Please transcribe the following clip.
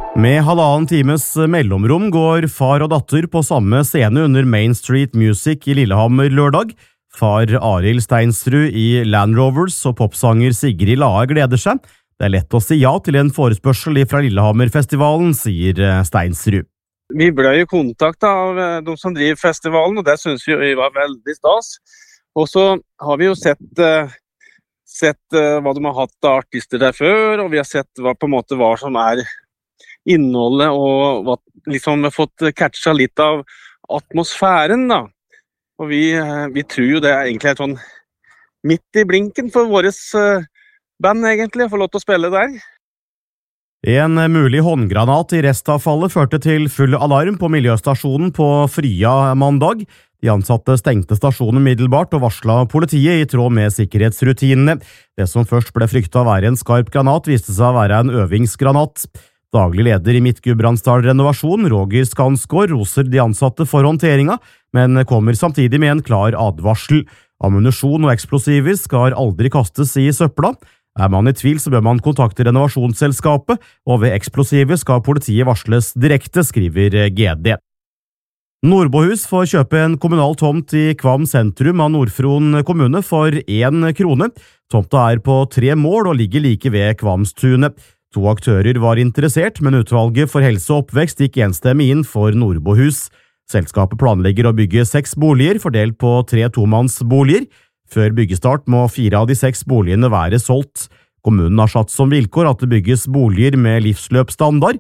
Med halvannen times mellomrom går far og datter på samme scene under Main Street Music i Lillehammer lørdag. Far Arild Steinsrud i Land Rovers og popsanger Sigrid Lae gleder seg. Det er lett å si ja til en forespørsel fra Lillehammerfestivalen, sier Steinsrud. Vi ble jo kontaktet av de som driver festivalen, og det synes vi var veldig stas. Og så har vi jo sett hva de har hatt av artister der før, og vi har sett hva som er innholdet, og liksom vi har fått catcha litt av atmosfæren da. Og vi tror jo det er egentlig sånn midt i blinken for våres band egentlig, å få lov til å spille der. En mulig håndgranat i restavfallet førte til full alarm på miljøstasjonen på Frya mandag. De ansatte stengte stasjonen middelbart og varslet politiet i tråd med sikkerhetsrutinene. Det som først ble fryktet å være en skarp granat viste seg å være en øvingsgranat. Daglig leder i Midt-Gudbrandsdal Renovasjon, Roger Skansgaard, roser de ansatte for håndteringa, men kommer samtidig med en klar advarsel. Ammunisjon og eksplosiver skal aldri kastes i søpla. Er man i tvil, så bør man kontakte renovasjonsselskapet, og ved eksplosiver skal politiet varsles direkte, skriver GD. Nordbohus får kjøpe en kommunal tomt i Kvam sentrum av Nord-Fron kommune for 1 krone. Tomta er på 3 mål og ligger like ved Kvamstunet. 2 aktører var interessert, men utvalget for helse og oppvekst gikk enstemmig inn for Nordbohus. Selskapet planlegger å bygge 6 boliger, fordelt på 3 tomannsboliger. Før byggestart må 4 av de 6 boligene være solgt. Kommunen har satt som vilkår at det bygges boliger med livsløpsstandard,